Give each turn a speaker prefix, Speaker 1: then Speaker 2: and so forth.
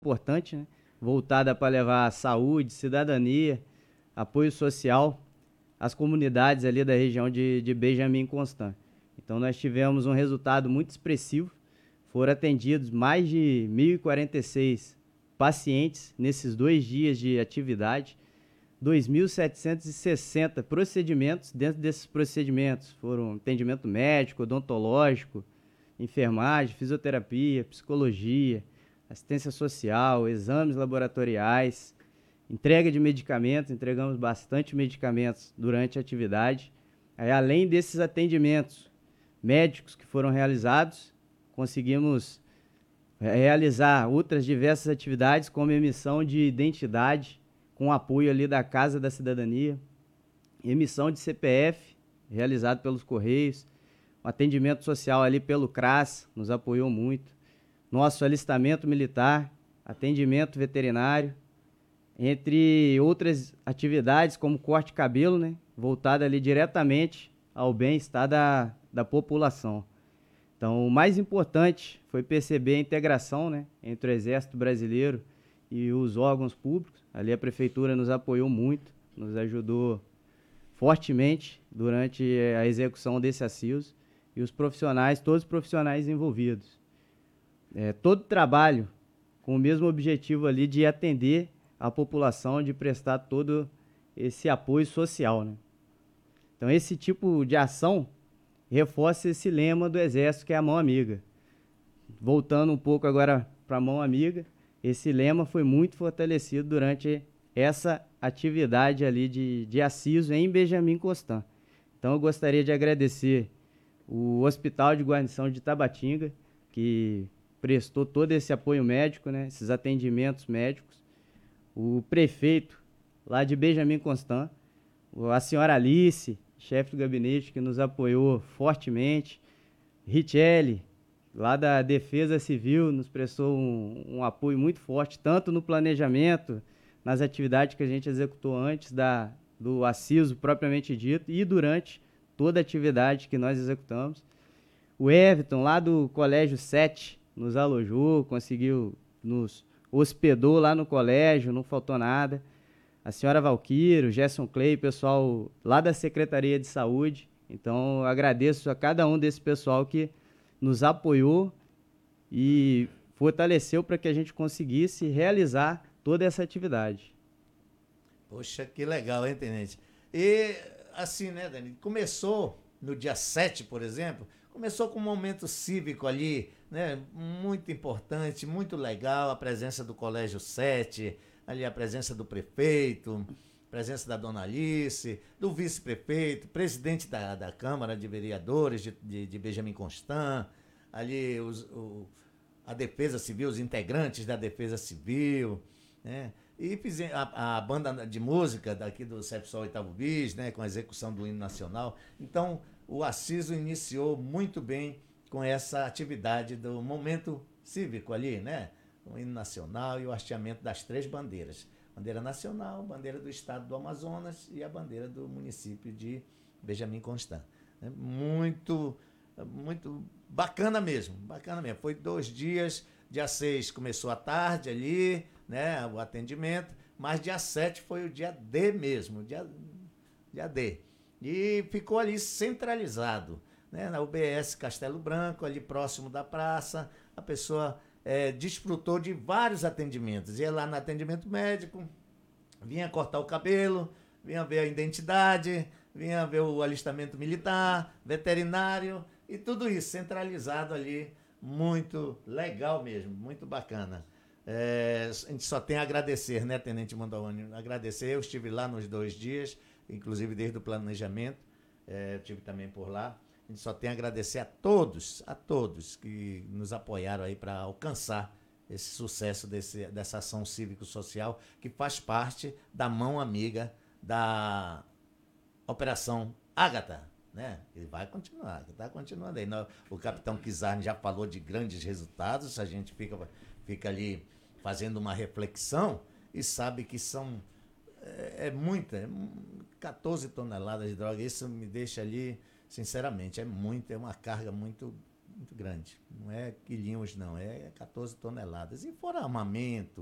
Speaker 1: importante, né? Voltada para levar saúde, cidadania, apoio social às comunidades ali da região de Benjamin Constant. Então nós tivemos um resultado muito expressivo. Foram atendidos mais de 1.046 pacientes nesses 2 dias de atividade. 2.760 procedimentos. Dentro desses procedimentos foram atendimento médico, odontológico, enfermagem, fisioterapia, psicologia, assistência social, exames laboratoriais, entrega de medicamentos. Entregamos bastante medicamentos durante a atividade. Aí, além desses atendimentos médicos que foram realizados, conseguimos realizar outras diversas atividades, como emissão de identidade, com apoio ali da Casa da Cidadania, emissão de CPF, realizado pelos Correios, o atendimento social ali pelo CRAS, nos apoiou muito, nosso alistamento militar, atendimento veterinário, entre outras atividades, como corte de cabelo, né, voltada ali diretamente ao bem-estar da população. Então, o mais importante foi perceber a integração, né, entre o Exército Brasileiro e os órgãos públicos. Ali a Prefeitura nos apoiou muito, nos ajudou fortemente durante a execução desse aciso, e os profissionais, todos os profissionais envolvidos. Todo trabalho com o mesmo objetivo ali de atender a população, de prestar todo esse apoio social, né? Então, esse tipo de ação reforça esse lema do Exército, que é a mão amiga. Voltando um pouco agora para a mão amiga, esse lema foi muito fortalecido durante essa atividade ali de aciso em Benjamin Constant. Então, eu gostaria de agradecer o Hospital de Guarnição de Tabatinga, que prestou todo esse apoio médico, né, esses atendimentos médicos, o prefeito lá de Benjamin Constant, a senhora Alice, chefe do gabinete, que nos apoiou fortemente, Richelle, lá da Defesa Civil, nos prestou um apoio muito forte, tanto no planejamento, nas atividades que a gente executou antes do aciso propriamente dito, e durante toda a atividade que nós executamos. O Everton, lá do Colégio 7, nos alojou, nos hospedou lá no colégio, não faltou nada. A senhora Valquírio, o Gerson Clay, pessoal lá da Secretaria de Saúde. Então, eu agradeço a cada um desse pessoal que nos apoiou e fortaleceu para que a gente conseguisse realizar toda essa atividade.
Speaker 2: Poxa, que legal, hein, Tenente? E, assim, né, Dani, começou no dia 7, por exemplo, começou com um momento cívico ali, né, muito importante, muito legal, a presença do Colégio 7, ali a presença do prefeito, presença da dona Alice, do vice-prefeito, presidente da Câmara de Vereadores de Benjamin Constant, ali a Defesa Civil, os integrantes da Defesa Civil, né? E fizemos a banda de música daqui do Cepsol Oitavo Bis, né, com a execução do hino nacional. Então, o Aciso iniciou muito bem com essa atividade do momento cívico ali, né? O hino nacional e o hasteamento das 3 bandeiras. Bandeira nacional, bandeira do estado do Amazonas e a bandeira do município de Benjamin Constant. Muito, muito bacana mesmo, bacana mesmo. Foi 2 dias, dia 6 começou à tarde ali, né, o atendimento, mas dia 7 foi o dia D mesmo, dia D. E ficou ali centralizado, né, na UBS Castelo Branco, ali próximo da praça. A pessoa desfrutou de vários atendimentos. Ia lá no atendimento médico, vinha cortar o cabelo, vinha ver a identidade, vinha ver o alistamento militar, veterinário e tudo isso centralizado ali. Muito legal mesmo, muito bacana. A gente só tem a agradecer, né, Tenente Mondoloni? Agradecer, eu estive lá nos 2 dias, inclusive desde o planejamento, eu estive também por lá. A gente só tem a agradecer a todos que nos apoiaram aí para alcançar esse sucesso dessa ação cívico-social que faz parte da mão amiga da Operação Ágata, né? E vai continuar, está continuando aí. O capitão Kizarni já falou de grandes resultados, a gente fica ali fazendo uma reflexão e sabe que são muita, 14 toneladas de droga. Isso me deixa ali, sinceramente, é uma carga muito muito grande. Não é quilinhos, não, é 14 toneladas. E fora armamento,